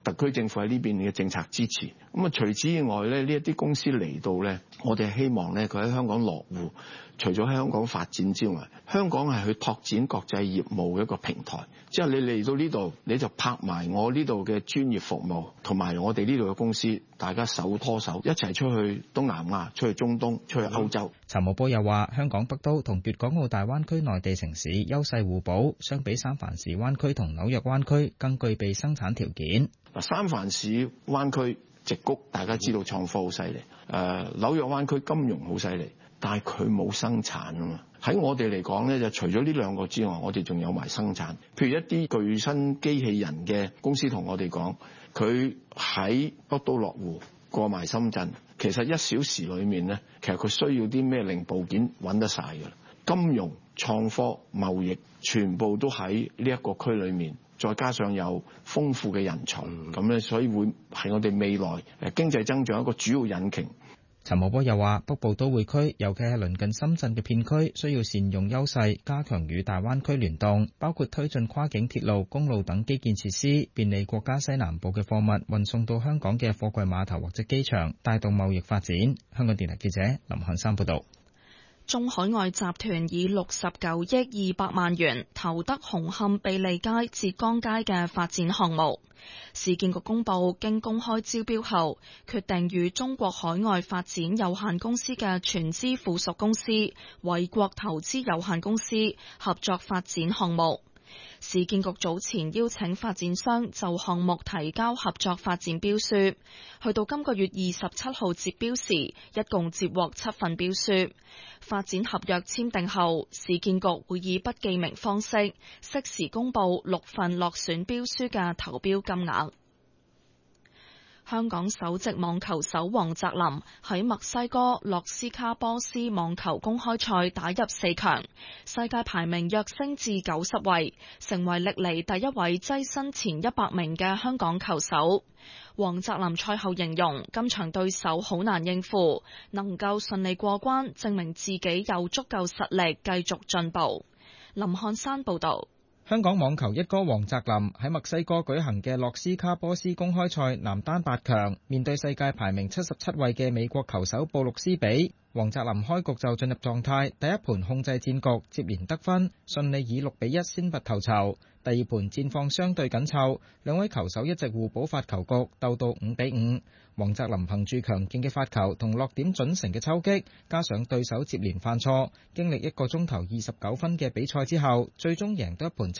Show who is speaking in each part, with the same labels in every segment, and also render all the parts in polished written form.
Speaker 1: 特區政府喺呢邊嘅政策支持。咁啊，除此以外咧，呢一啲公司嚟到咧，我哋希望咧佢喺香港落戶，除咗喺香港發展之外，香港係去拓展國際業務嘅一個平台。即係你嚟到呢度，你就拍埋我呢度嘅專業服務，同埋我哋呢度嘅公司，大家手拖手一齊出去東南亞、出去中東、出去歐洲。
Speaker 2: 陳茂波又話：香港北都同粵港澳大灣區內地城市優勢互補，相比三藩市灣區同紐約灣區更具備生產條件。
Speaker 1: 三藩市灣區矽谷大家知道創科好犀利，紐約灣區金融好犀利，但係佢冇生產啊嘛。喺我哋嚟講咧，就除咗呢兩個之外，我哋仲有埋生產。譬如一啲巨新機器人嘅公司同我哋講，佢喺北都落戶過埋深圳，其實1小時裏面咧，其實佢需要啲咩零部件揾得晒㗎啦。金融、創科、貿易全部都喺呢一個區裏面，再加上有豐富嘅人才，咁咧，所以會係我哋未來經濟增長一個主要引擎。
Speaker 2: 陳茂波又話：北部都會區，尤其係鄰近深圳嘅片區，需要善用優勢，加強與大灣區聯動，包括推進跨境鐵路、公路等基建設施，便利國家西南部嘅貨物運送到香港嘅貨櫃碼頭或者機場，帶動貿易發展。香港電台記者林漢山報導。
Speaker 3: 中海外集團以69億200萬元投得紅磡庇利街、浙江街嘅發展項目。市建局公布，經公開招標後，決定與中國海外發展有限公司嘅全資附屬公司偉國投資有限公司合作發展項目。市建局早前邀請發展商就項目提交合作發展標書，去到今個月27號截標時，一共接獲7份標書。發展合約簽訂後，市建局會以不記名方式適時公布6份落選標書嘅投標金額。香港首席網球手黃澤林喺墨西哥洛斯卡波斯網球公開賽打入4強，世界排名躍升至90位，成為歷嚟第一位躋身前100名嘅香港球手。黃澤林賽後形容今場對手好難應付，能夠順利過關，證明自己有足夠實力繼續進步。林漢山報道。
Speaker 2: 香港網球一哥黃澤林喺墨西哥舉行嘅洛斯卡波斯公開賽男單8強，面對世界排名77位嘅美國球手布魯斯比，黃澤林開局就進入狀態，第一盤控制戰局，接連得分，順利以6-1先拔頭籌。第二盤戰況相對緊湊，兩位球手一直互補發球局，鬥到5-5。黃澤林憑住強勁嘅發球同落點準成嘅抽擊，加上對手接連犯錯，經歷1個鐘頭29分嘅比賽之後，最終贏得一盤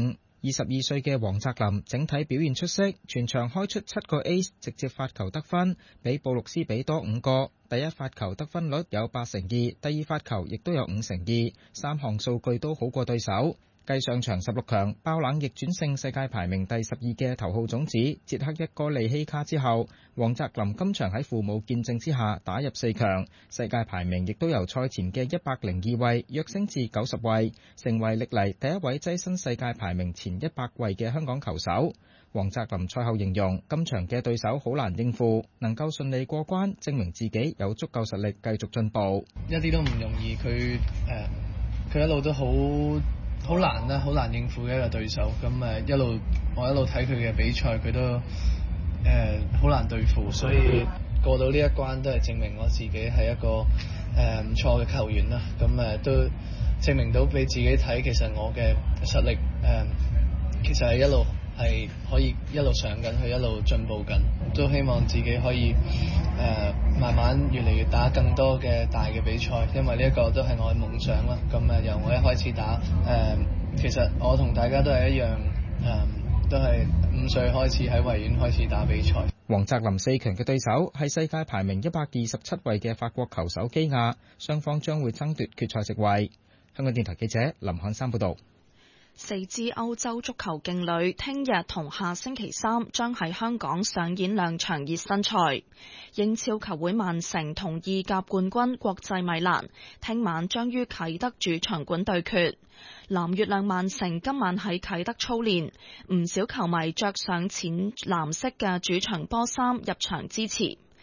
Speaker 2: 7-5。22歲嘅黃澤林整體表現出色，全場開出7個 ace， 直接發球得分，比布魯斯比多5個。第一發球得分率有82%，第二發球亦都有52%，三項數據都好過對手。繼上場16強爆冷逆轉勝世界排名第12嘅頭號種子捷克一哥利希卡之後，黃澤林今場喺父母見證之下打入4強，世界排名亦都由賽前嘅102位躍升至90位，成為歷嚟第一位躋身世界排名前100位嘅香港球手。黃澤林賽後形容今場嘅對手好難應付，能夠順利過關，證明自己有足夠實力繼續進步。
Speaker 4: 一啲都唔容易，佢一路都好難啦，好難應付嘅一個對手。咁我一路睇佢嘅比賽，佢都好難對付，所以過到呢一關都係證明我自己係一個唔錯嘅球員啦。咁都證明到俾自己睇，其實我嘅實力其實係一路係可以一路上緊去，一路進步緊。都希望自己可以慢慢越嚟越打更多嘅大嘅比賽，因為呢一個都係我嘅夢想啦。咁由我一開始打其實我同大家都係一樣都係5歲開始喺維園開始打比賽。
Speaker 2: 黃澤林4強嘅對手係世界排名127位嘅法國球手基亞，雙方將會爭奪決賽席位。香港電台記者林漢山報道。
Speaker 3: 4支歐洲足球勁旅聽日同下星期3將喺香港上演2場熱身賽。英超球會曼城同意甲冠軍國際米蘭聽晚將於啟德主場館對決。藍月亮曼城今晚喺啟德操練，唔少球迷着上淺藍色嘅主場波衫入場支持。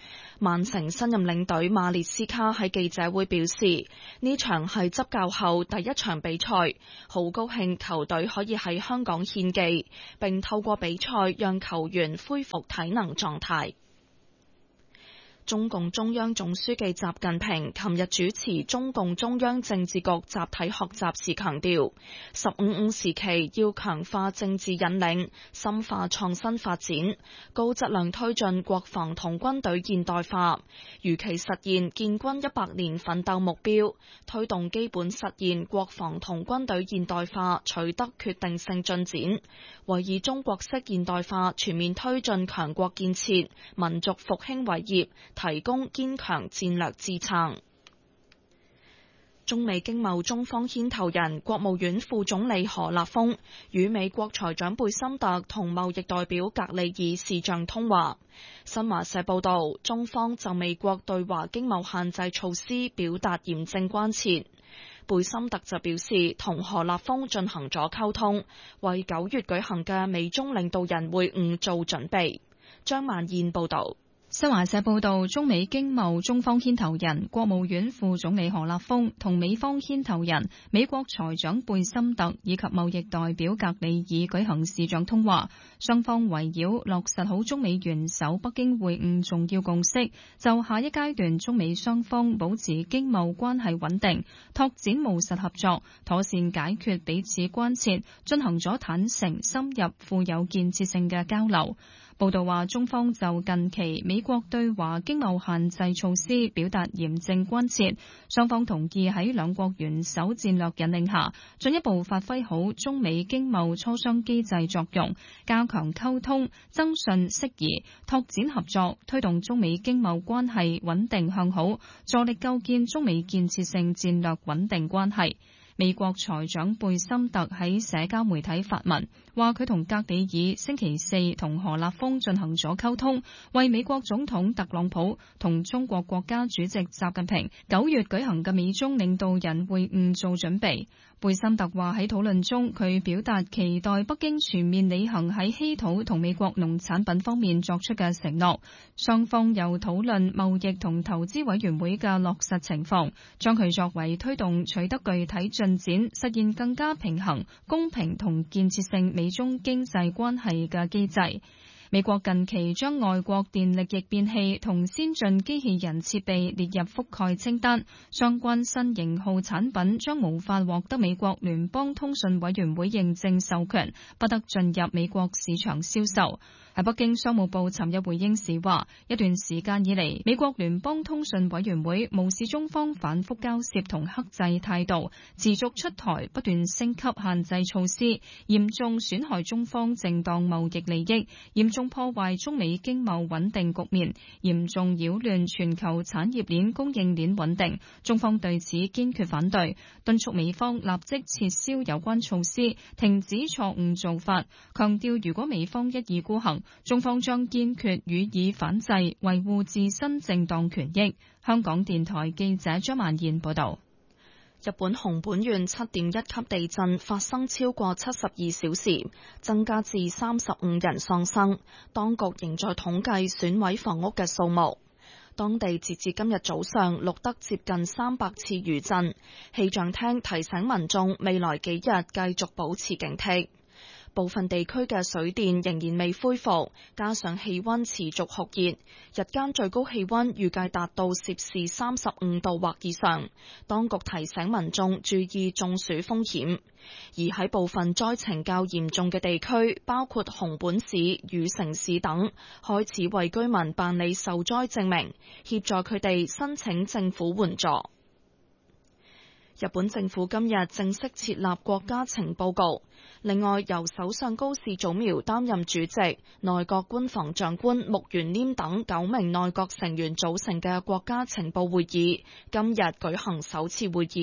Speaker 3: 曼城新任領隊馬列斯卡喺記者會表示，呢場係執教後第一場比賽，好高興球隊可以喺香港獻技，並透過比賽讓球員恢復體能狀態。中共中央總書記習近平琴日主持中共中央政治局集體學習時強調，15+5時期要強化政治引領，深化創新發展，高質量推進國防同軍隊現代化，如期實現建軍100年奮鬥目標，推動基本實現國防同軍隊現代化取得決定性進展，為以中國式現代化全面推進強國建設、民族復興為業提供堅強戰略支撐。中美經貿中方牽頭人、國務院副總理何立峰與美國財長貝森特同貿易代表格里爾視像通話。新華社報道，中方就美國對華經貿限制措施表達嚴正關切。貝森特就表示，同何立峰進行咗溝通，為9月舉行嘅美中領導人會晤做準備。張曼燕報道。
Speaker 5: 新華社報道，中美經貿中方牽頭人、國務院副總理何立峰同美方牽頭人、美國財長貝森特以及貿易代表格里爾舉行視像通話，雙方圍繞落實好中美元首北京會晤重要共識，就下一階段中美雙方保持經貿關係穩定、拓展務實合作、妥善解決彼此關切，進行咗坦誠、深入、富有建設性嘅交流。報道話，中方就近期美國對華經貿限制措施表達嚴正關切，雙方同意喺兩國元首戰略引領下，進一步發揮好中美經貿磋商機制作用，加強溝通、增信釋疑、拓展合作，推動中美經貿關係穩定向好，助力構建中美建設性戰略穩定關係。美國財長貝森特喺社交媒體發文，話佢同格里爾星期四同何立峰進行咗溝通，為美國總統特朗普同中國國家主席習近平9月舉行嘅美中領導人會晤做準備。貝森特話喺討論中，佢表達期待北京全面履行喺稀土同美國農產品方面作出嘅承諾。雙方又討論貿易同投資委員會嘅落實情況，將佢作為推動取得具體進展、實現更加平衡、公平同建設性美中經濟關係嘅機制。美國近期將外國電力逆變器同先進機器人設備列入覆蓋清單，相關新型號產品將無法獲得美國聯邦通訊委員會認證授權，不得進入美國市場銷售。喺北京，商務部尋日回應時話，一段時間以嚟，美國聯邦通訊委員會無視中方反覆交涉同克制態度，持續出台不斷升級限制措施，嚴重損害中方正當貿易利益，嚴重破壞中美經貿穩定局面，嚴重擾亂全球產業鏈供應鏈穩定。中方對此堅決反對，敦促美方立即撤銷有關措施，停止錯誤做法，強調如果美方一意孤行，中方將堅決予以反制，維護自身正當權益。香港電台記者張曼燕報道。
Speaker 3: 日本熊本縣7.1級地震發生超過72小時，增加至35人喪生，當局仍在統計損毀房屋嘅數目。當地截至今日早上錄得接近300次餘震，氣象廳提醒民眾未來幾日繼續保持警惕。部分地區嘅水電仍然未恢復，加上氣溫持續酷熱，日間最高氣溫預計達到攝氏35度或以上。當局提醒民眾注意中暑風險。而喺部分災情較嚴重嘅地區，包括熊本市、羽城市等，開始為居民辦理受災證明，協助佢哋申請政府援助。日本政府今日正式設立國家情報局，另外由首相高市早苗擔任主席，內閣官房長官木原稔等9名內閣成員組成嘅國家情報會議今日舉行首次會議。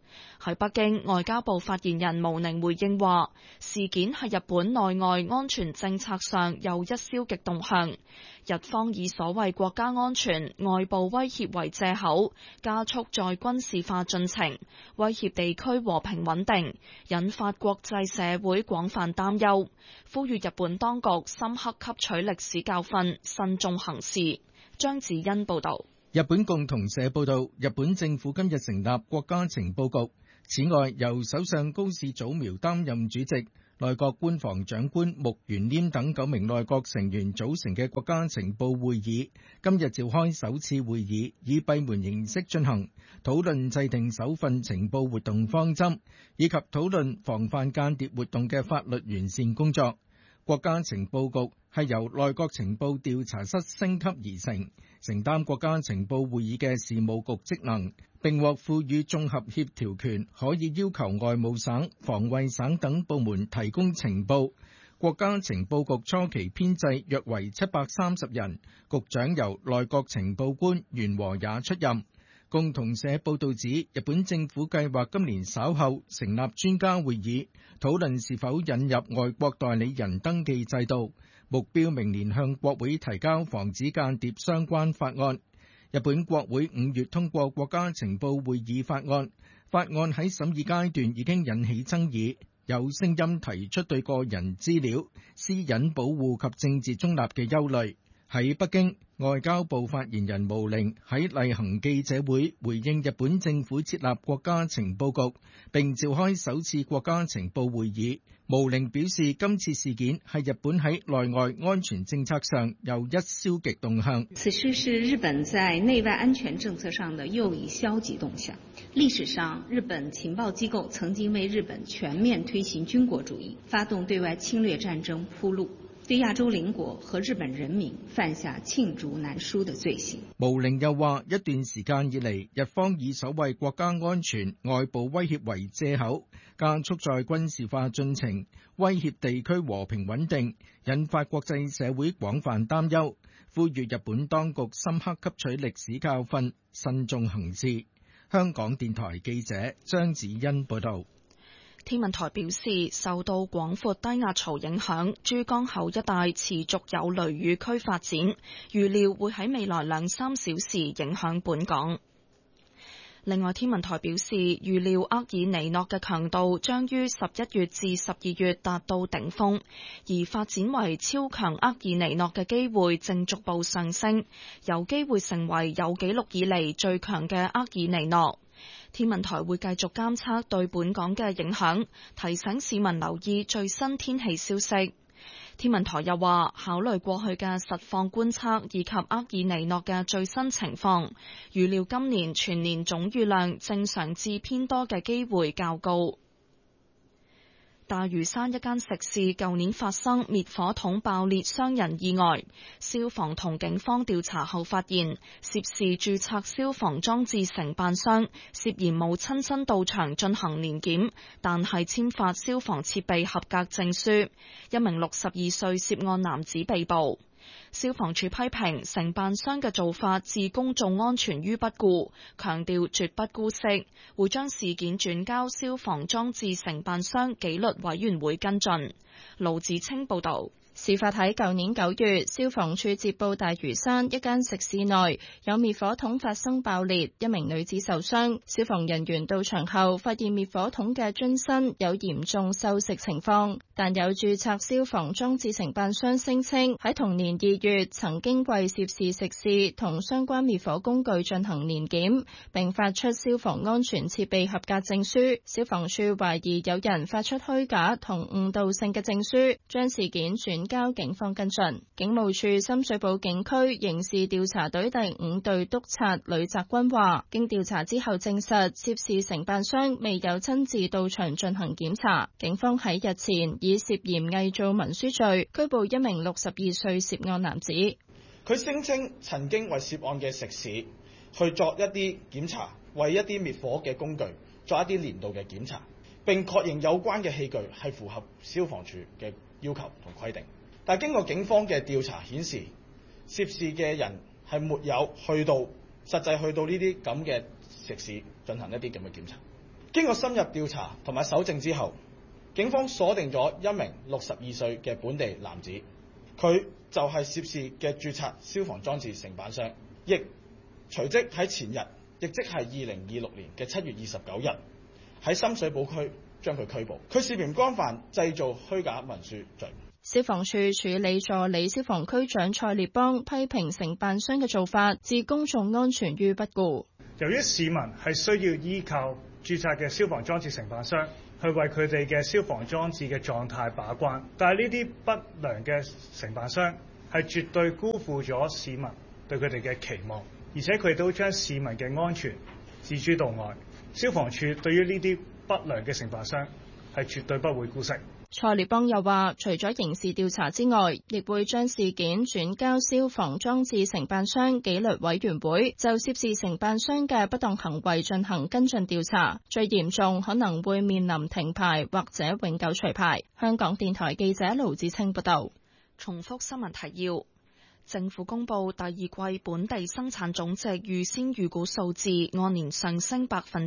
Speaker 3: 喺北京，外交部發言人毛寧回應話，事件係日本內外安全政策上又一消極動向，日方以所謂國家安全、外部威脅為藉口，加速再軍事化進程，威脅地區和平穩定，引發國際社會廣泛擔憂，呼籲日本當局深刻吸取歷史教訓，慎重行事。張子欣報道。
Speaker 6: 日本共同社報道，日本政府今日成立國家情報局。此外，由首相高市早苗擔任主席，內閣官房長官木原稔等9名內閣成員組成嘅國家情報會議，今日召開首次會議，以閉門形式進行，討論制定首份情報活動方針，以及討論防範間諜活動嘅法律完善工作。國家情報局係由內閣情報調查室升級而成，承擔國家情報會議嘅事務局職能，並獲賦予綜合協調權，可以要求外務省、防衛省等部門提供情報。國家情報局初期編制約為730人，局長由內閣情報官原和也出任。共同社報導指，日本政府計劃今年稍後成立專家會議，討論是否引入外國代理人登記制度，目標明年向國會提交防止間諜相關法案。日本國會5月通過國家情報會議法案，法案喺審議階段已經引起爭議，有聲音提出對個人資料、私隱保護及政治中立嘅憂慮。喺北京，外交部發言人毛寧喺例行記者會回應日本政府設立國家情報局，並召開首次國家情報會議。毛寧表示，今次事件係日本喺內外安全政策上又一消極動向。
Speaker 7: 此事是日本在內外安全政策上的又一消極動向。歷史上，日本情報機構曾經為日本全面推行軍國主義、發動對外侵略戰爭鋪路，對亞洲鄰國和日本人民犯下罄竹難書的罪行。
Speaker 6: 毛寧又話，一段時間以嚟，日方以所謂國家安全、外部威脅為藉口，加速再軍事化進程，威脅地區和平穩定，引發國際社會廣泛擔憂，呼籲日本當局深刻吸取歷史教訓，慎重行事。香港電台記者張子欣報道。
Speaker 3: 天文台表示，受到廣闊低壓槽影響，珠江口一帶持續有雷雨區發展，預料會喺未來2-3小時影響本港。另外，天文台表示，預料厄爾尼諾嘅強度將於11月至12月達到頂峰，而發展為超強厄爾尼諾嘅機會正逐步上升，有機會成為有紀錄以嚟最強嘅厄爾尼諾。天文台會繼續監測對本港嘅影響，提醒市民留意最新天氣消息。天文台又話，考慮過去嘅實況觀測以及厄爾尼諾嘅最新情況，預料今年全年總雨量正常至偏多嘅機會較高。大嶼山一間食肆舊年發生滅火筒爆裂傷人意外，消防同警方調查後發現，涉事註冊消防裝置承辦商涉嫌冇親身到場進行年檢，但係簽發消防設備合格證書。一名62歲涉案男子被捕。消防處批評承辦商嘅做法置公眾安全於不顧，強調絕不姑息，會將事件轉交消防裝置承辦商紀律委員會跟進。盧子清報導。
Speaker 8: 事發喺舊年9月，消防處接報大嶼山一間食肆內有滅火筒發生爆裂，一名女子受傷。消防人員到場後發現滅火筒嘅樽身有嚴重鏽蝕情況，但有註冊消防裝置承辦商聲稱喺同年2月曾經為涉事食肆同相關滅火工具進行年檢，並發出消防安全設備合格證書。消防處懷疑有人發出虛假同誤導性嘅證書，將事件轉交警方跟進。警務處深水埗警區刑事調查隊第5隊督察呂澤軍話，經調查之後證實涉事承辦商未有親自到場進行檢查。警方喺日前以涉嫌偽造文書罪拘捕一名62歲涉案男子。
Speaker 9: 佢聲稱曾經為涉案嘅食肆去作一啲檢查，為一啲滅火嘅工具作一啲年度嘅檢查，並確認有關嘅器具係符合消防處嘅要求同規定。但經過警方嘅調查顯示，涉事嘅人係沒有實際去到呢啲咁嘅食肆進行一啲咁嘅檢查。 經過深入調查同埋搜證之後，警方鎖定咗一名62歲嘅本地男子，佢就係涉事嘅註冊消防裝置承辦商，亦隨即喺前日，亦即係2026年嘅7月29日，喺深水埗區將佢拘捕。佢涉嫌干犯製造虛假文書罪。
Speaker 8: 消防處處理助理消防區長蔡烈邦批評承辦商嘅做法置公眾安全於不顧。
Speaker 10: 由於市民係需要依靠註冊嘅消防裝置承辦商去為佢哋嘅消防裝置嘅狀態把關，但係呢啲不良嘅承辦商係絕對辜負咗市民對佢哋嘅期望，而且佢都將市民嘅安全置諸度外。消防處對於呢啲不良嘅承辦商係絕對不會姑息。
Speaker 8: 蔡烈邦又話，除咗刑事調查之外，亦會將事件轉交消防裝置承辦商紀律委員會，就涉事承辦商嘅不當行為進行跟進調查，最嚴重可能會面臨停牌或者永久除牌。香港電台記者盧子清報道。
Speaker 3: 重複新聞提要：政府公布第二季本地生產總值預先預估數字，按年上升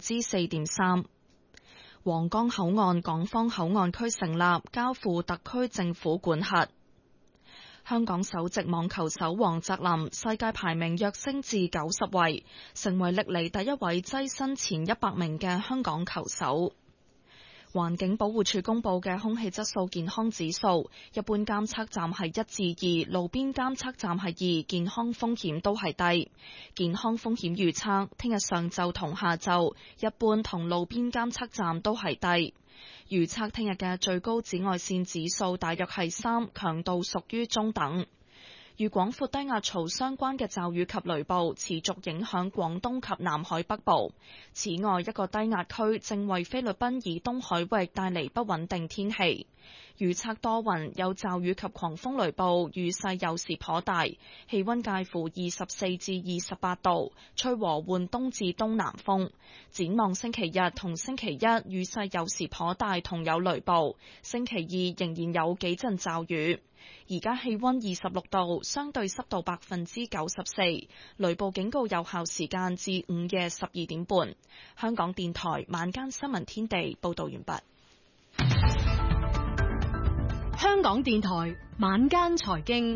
Speaker 3: 4.3%。皇崗口岸港方口岸區成立，交付特區政府管轄。香港首席網球手黃澤林世界排名躍升至90位，成為歷嚟第一位躋身前100名嘅香港球手。環境保護署公布嘅空氣質素健康指數，一般監測站係1至2，路邊監測站係2，健康風險都係低。健康風險預測，聽日上晝同下晝，一般同路邊監測站都係低。預測聽日嘅最高紫外線指數大約係3，強度屬於中等。與廣闊低壓槽相關嘅驟雨及雷暴持續影響廣東及南海北部。此外，一個低壓區正為菲律賓以東海域帶嚟不穩定天氣。預測多雲，有驟雨及狂風雷暴，雨勢有時頗大，氣溫介乎24至28度，吹和緩東至東南風。展望星期日同星期一，雨勢有時頗大，同有雷暴。星期二仍然有幾陣驟雨。而家氣溫26度，相對濕度94%，雷暴警告有效時間至午夜12點半。香港電台晚間新聞天地報道完畢。
Speaker 11: 香港電台晚間財經。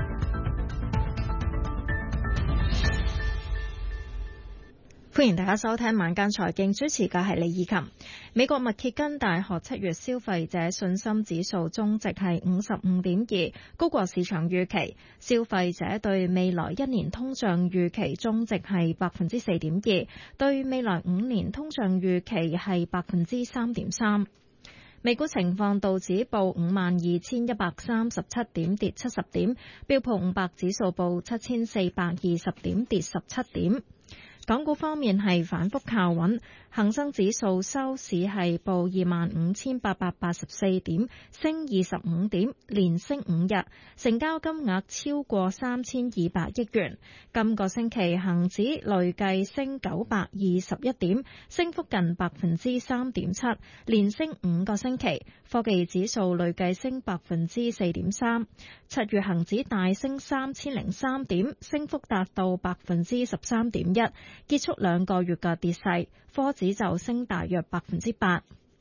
Speaker 12: 歡迎大家收聽晚間財經，主持嘅係李以琴。美國密歇根大學7月消費者信心指數終值係55.2，高過市場預期。消費者對未來1年通脹預期終值係4.2%，對未來5年通脹預期係3.3%。美股情況，道指報52,137點，跌70點；標普500指數報7,420點，跌17點。港股方面係反覆靠穩，恒生指數收市係報25,884點，升25點，連升5日，成交金額超過3,200億元。今個星期恒指累計升921點，升幅近3.7%，連升5個星期。科技指數累計升4.3%。7月恒指大升3,003點，升幅達到13.1%。結束2個月嘅跌勢，科指就升大約8%。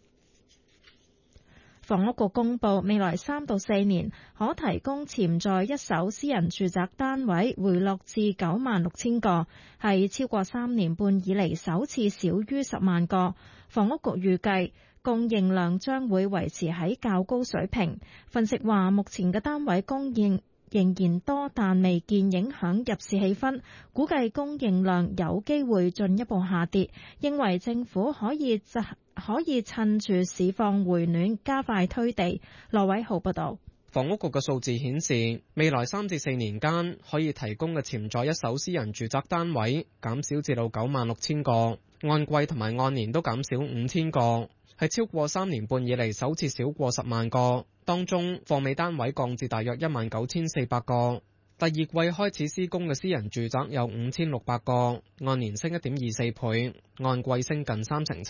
Speaker 12: 房屋局公布，未來3到4年可提供潛在一手私人住宅單位回落至96,000個，係超過3年半以嚟首次少於10萬個。房屋局預計供應量將會維持喺較高水平。分析話，目前嘅單位供應仍然多，但未見影響入市氣氛，估計供應量有機會進一步下跌。認為政府可以趁住市況回暖加快推地。羅偉豪報道。
Speaker 13: 房屋局嘅數字顯示，未來3至4年間可以提供嘅潛在一手私人住宅單位減少至到96,000個，按季同埋按年都減少5,000個，係超過3年半以嚟首次少過10萬個。當中貨尾單位降至大約19,400個。第二季開始施工嘅私人住宅有5,600個，按年升1.24倍，按季升近3成7。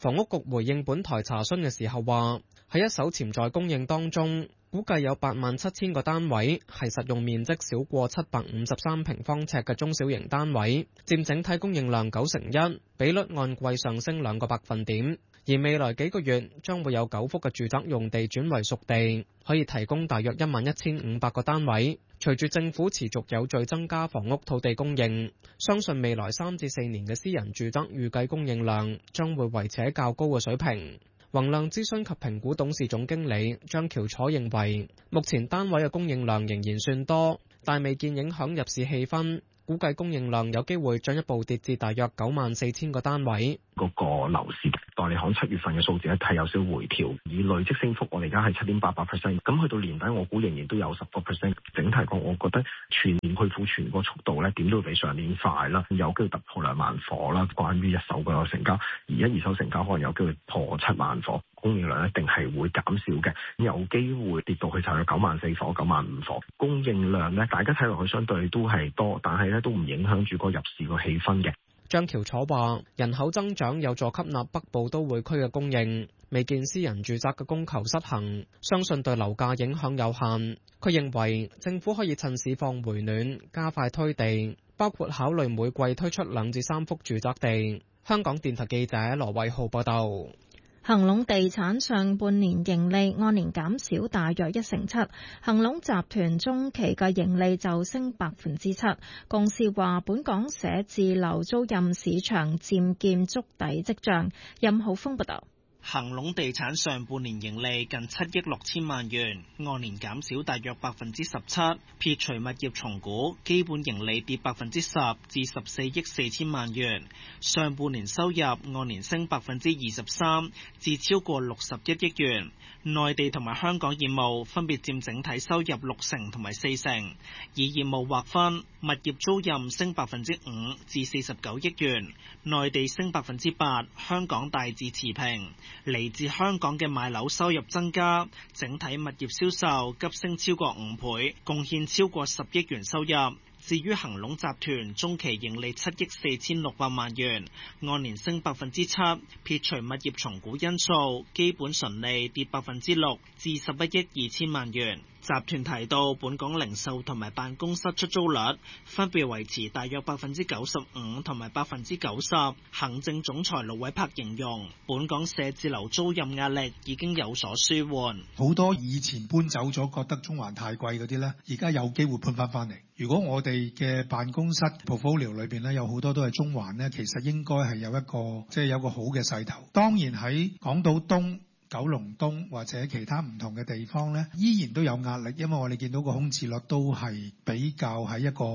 Speaker 13: 房屋局回應本台查詢嘅時候話，喺一手潛在供應當中，估計有87000個單位係實用面積少過753平方尺嘅中小型單位，佔整體供應量91%，比率按季上升2個百分點。而未來幾個月將會有9幅嘅住宅用地轉為熟地，可以提供大約11500個單位。隨住政府持續有序增加房屋土地供應，相信未來3至4年嘅私人住宅預計供應量將會維持喺較高嘅水平。宏亮諮詢及評估董事總經理張喬楚認為，目前單位嘅供應量仍然算多，但未見影響入市氣氛。估計供應量有機會進一步跌至大約94000個單位。
Speaker 14: 嗰個樓市代理行7月份嘅數字咧係有少回調，以累積升幅我哋而家係7.88%，咁去到年底我估仍然都有10%。整體講，我覺得全年去庫存個速度咧點都會比上年快啦，有機會突破2萬夥啦。關於一手嘅成交，而二手成交可能有機會破7萬夥，供應量一定係會減少嘅，有機會跌到去就有94000夥、95000夥。供應量咧，大家睇落去相對都係多，但係咧都唔影響住個入市個氣氛嘅。
Speaker 13: 張喬楚話：人口增長有助吸納北部都會區嘅供應，未見私人住宅嘅供求失衡，相信對樓價影響有限。佢認為政府可以趁市況回暖，加快推地，包括考慮每季推出2至3幅住宅地。香港電台記者羅偉浩報道。
Speaker 12: 恒隆地產上半年盈利按年減少大約1.7%，恒隆集團中期嘅盈利就升7%。公司話本港寫字樓租賃市場漸見築底跡象。任浩峰報道。
Speaker 15: 恒隆地產上半年盈利近7億6千萬元，按年減少大約17%，撇除物業重估，基本盈利跌10%至14億4千萬元。上半年收入按年升23%至超過61億元。內地同埋香港業務分別佔整體收入60%同埋40%。以業務劃分，物業租賃升5%至49億元，內地升8%，香港大致持平。嚟自香港嘅買樓收入增加，整體物業銷售急升超過5倍，貢獻超過10億元收入。至於恒隆集團中期盈利7億4600萬元，按年升7%，撇除物業重估因素，基本純利跌6%至11億2千萬元。集團提到，本港零售同埋辦公室出租率分別維持大約95%同埋90%。行政總裁盧偉柏形容，本港寫字樓租賃壓力已經有所舒緩。
Speaker 16: 好多以前搬走咗覺得中環太貴嗰啲呢，而家有機會搬翻嚟。如果我哋嘅辦公室 portfolio 裏邊呢，有好多都係中環呢，其實應該係有一個有個好嘅勢頭。當然喺港島東、九龍東或者其他唔同嘅地方呢，依然都有壓力，因為我哋見到個空置率都係比較喺一個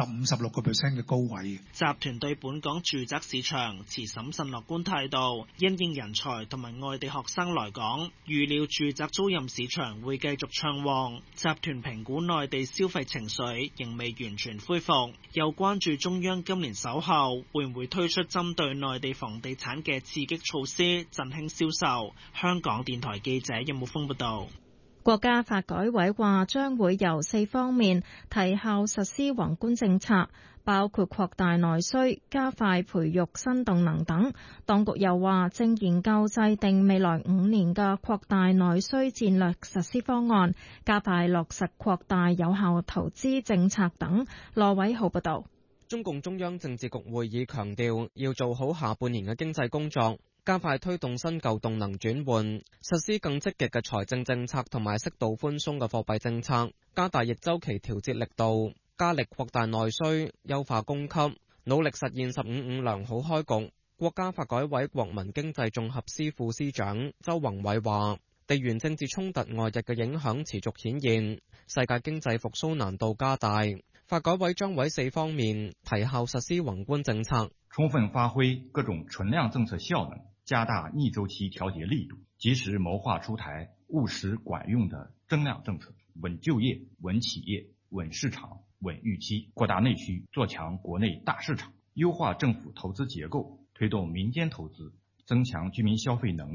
Speaker 16: 15-16% 嘅高位。
Speaker 15: 集團對本港住宅市場持審慎樂觀態度，因應人才同埋外地學生來港，預料住宅租賃市場會繼續暢旺。集團評估內地消費情緒仍未完全恢復，又關注中央今年稍後會唔會推出針對內地房地產嘅刺激措施，振興銷售。香港電台記者任武峰報道。
Speaker 12: 國家發改委話將會由4方面提效實施宏觀政策，包括擴大內需、加快培育新動能等。當局又話正研究制定未來5年嘅擴大內需戰略實施方案，加快落實擴大有效投資政策等。羅偉浩報道。
Speaker 13: 中共中央政治局會議強調，要做好下半年嘅經濟工作，加快推動新舊動能轉換，實施更積極嘅財政政策同埋適度寬鬆嘅貨幣政策，加大逆周期調節力度，加力擴大內需，優化供給，努力實現15.5良好開局。國家發改委國民經濟綜合司副司長周宏偉話，地緣政治衝突外溢嘅影響持續顯現，世界經濟復甦難度加大。發改委將喺4方面提效實施宏觀政策，
Speaker 17: 充分發揮各種存量政策效能，加大逆周期調節力度，及時謀劃出台務實管用的增量政策，穩就業、穩企業、穩市場、穩預期，擴大內需，做強國內大市場，優化政府投資結構，推動民間投資，增強居民消費能力，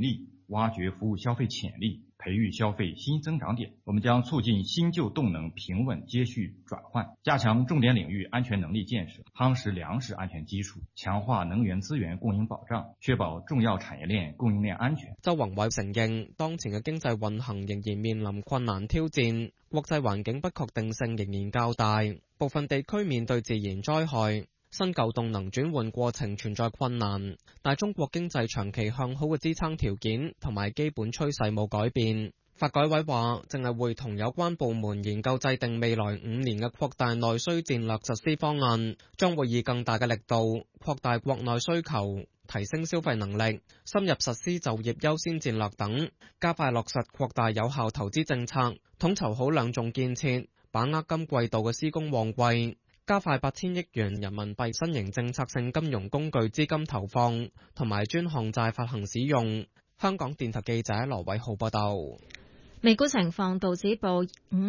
Speaker 17: 挖掘服務消費潛力，培育消費新增長點。我們將促進新舊動能平穩接續轉換，加強重點領域安全能力建設，夯實糧食安全基礎，強化能源資源供應保障，確保重要產業鏈供應鏈安全。
Speaker 13: 周宏偉承認，當前嘅經濟運行仍然面臨困難挑戰，國際環境不確定性仍然較大，部分地區面對自然災害，新舊動能轉換過程存在困難，但中國經濟長期向好嘅支撐條件同埋基本趨勢冇改變。發改委話，正係會同有關部門研究制定未來5年嘅擴大內需戰略實施方案，將會以更大嘅力度擴大國內需求，提升消費能力，深入實施就業優先戰略等，加快落實擴大有效投資政策，統籌好兩重建設，把握今季度嘅施工旺季，加快8000億元人民幣新型政策性金融工具資金投放同埋專項債發行使用。香港電台記者羅偉浩報道。
Speaker 12: 美股情況，道指報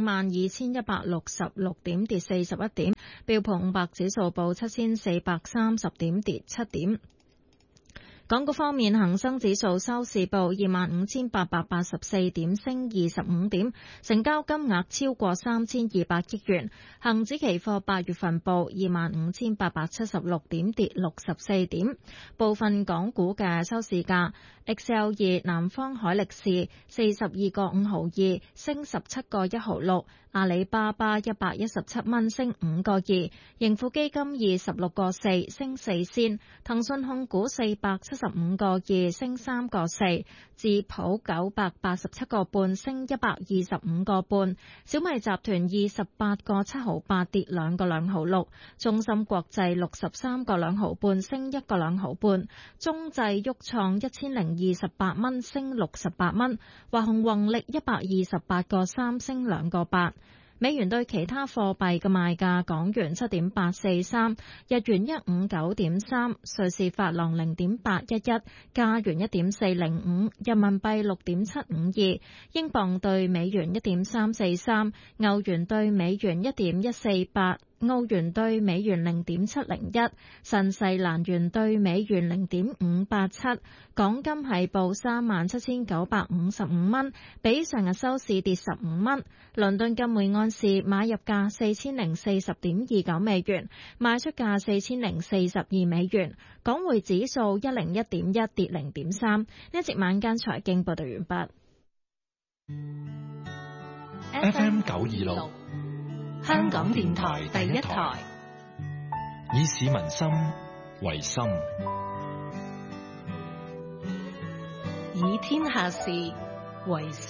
Speaker 12: 52,166點，跌41點；標普500指數報7430點，跌7點。港股方面，恒生指數收市報25,884點，升25點，成交金額超過3200億元。恒指期貨8月份報25,876點，跌64點。部分港股嘅收市價：XL2 南方海力士42個5毫2，升17個1毫6；阿里巴巴117蚊，升5個2；盈富基金26個4，升4仙；騰訊控股475個2，升3個4；智普987個半，升125個半；小米集團28個7毫8，跌2個2毫6；中芯國際63個2毫半，升1個2毫半；中製鬱創1028蚊，升68蚊；華虹宏力128個3，升2個8。美元對其他貨幣嘅賣價：港元7.843，日元159.3，瑞士法郎0.811，加元1.405，人民幣6.752，英鎊對美元1.343，歐元對美元1.148。澳元對美元0.701，新西蘭元對美元0.587，港金係報37,955蚊，比上日收市跌15蚊。倫敦金每盎司買入價4040.29美元，賣出價4042美元。港匯指數101.1，跌0.3。呢一節晚間財經報道完畢。
Speaker 18: FM 926。香港電台第一台，以市民心為心，
Speaker 11: 以天下事為事。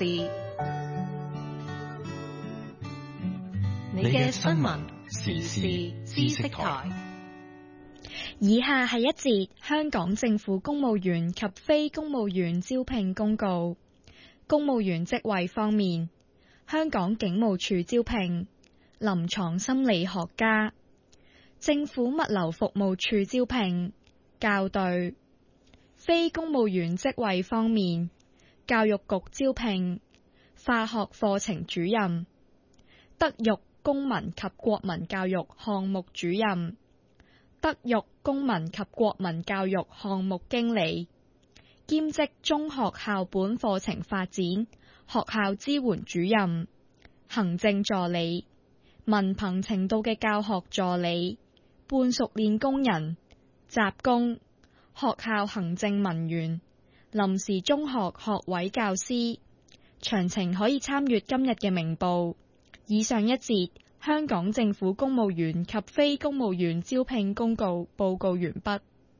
Speaker 11: 你嘅新聞時事知識台。
Speaker 19: 以下係一節香港政府公務員及非公務員招聘公告。公務員職位方面，香港警務處招聘臨床心理學家，政府物流服務處招聘校對。非公務員職位方面，教育局招聘化學課程主任、德育公民及國民教育項目主任、德育公民及國民教育項目經理，兼職中學校本課程發展學校支援主任、行政助理、文憑程度嘅教學助理、半熟練工人、雜工、學校行政文員、臨時中學學位教師。詳情可以參閱今日嘅明報。以上一節香港政府公務員及非公務員招聘公告報告完畢。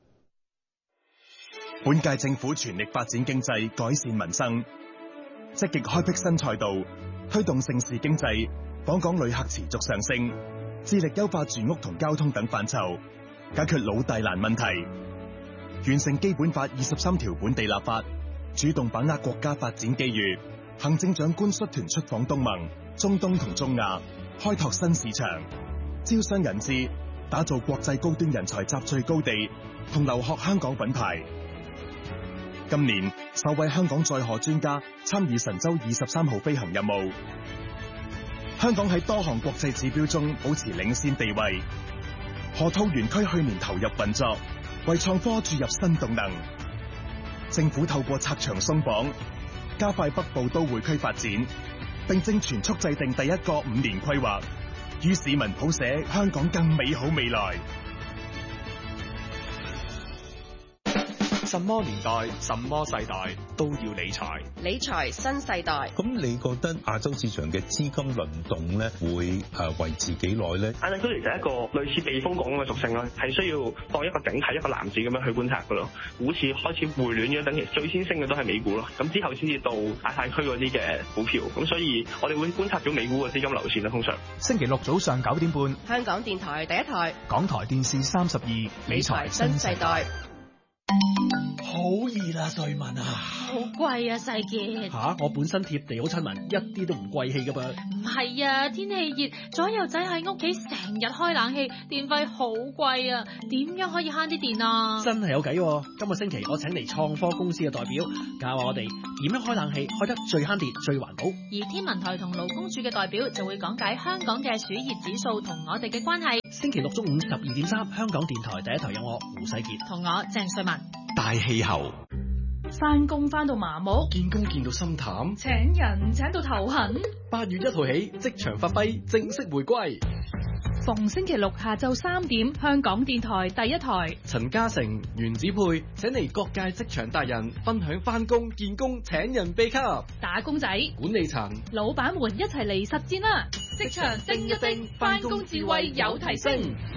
Speaker 20: 本屆政府全力發展經濟，改善民生，積極開闢新賽道，推動盛事經濟。訪港旅客持續上升，致力優化住屋同交通等範疇，解決老大難問題，完成基本法23條本地立法，主動把握國家發展機遇。行政長官率團出訪東盟、中東同中亞，開拓新市場，招商引資，打造國際高端人才集聚高地，同留學香港品牌。今年首位香港載荷專家參與神舟23號飛行任務。香港喺多項國際指標中保持領先地位。河套園區去年投入運作，為創科注入新動能。 政府透過拆牆鬆綁，加快北部都會區發展，並正全速制定第一個5年規劃，與市民譜寫香港更美好未來。
Speaker 21: 什麼年代、什麼世代都要理財。
Speaker 22: 理財新世代。
Speaker 23: 咁你覺得亞洲市場嘅資金輪動咧，會維持幾耐咧？
Speaker 24: 亞太區其實係一個類似避風港嘅屬性咯，係需要當一個整體一個籃子咁樣去觀察噶咯。股市開始回暖咗，等其實最先升嘅都係美股咯，咁之後先至到亞太區嗰啲嘅股票。咁所以我哋會觀察咗美股嘅資金流線啦。通常
Speaker 21: 星期六早上9點半，
Speaker 22: 香港電台第一台，
Speaker 21: 港台電視32，理財新世代。
Speaker 25: 好熱啦，瑞文啊！
Speaker 26: 好貴啊，世傑。
Speaker 25: 吓，我本身貼地好親民，一啲都唔貴氣噶噃。
Speaker 26: 唔係啊，天氣熱，左右仔喺屋企成日開冷氣，電費好貴啊！點樣可以慳啲電啊？
Speaker 25: 真係有計喎！今個星期我請嚟創科公司嘅代表，教我哋點樣開冷氣開得最慳電、最環保。
Speaker 26: 而天文台同勞工處嘅代表就會講解香港嘅暑熱指數同我哋嘅關係。
Speaker 25: 星期六中午12.3，香港電台第一台有我胡世傑
Speaker 26: 同我鄭瑞文。
Speaker 21: 大氣候，
Speaker 26: 返工返到麻木，
Speaker 21: 見工見到心淡，
Speaker 26: 請人請到頭痕。
Speaker 21: 8月1號起，職場發揮正式回歸。
Speaker 26: 逢星期六下晝3點，香港電台第一台。
Speaker 21: 陳嘉誠、袁子佩請嚟各界職場達人分享返工、見工、請人秘笈。
Speaker 26: 打工仔、
Speaker 21: 管理層、
Speaker 26: 老闆們一齊嚟實戰啦！職場叮一叮，返工智慧有提升。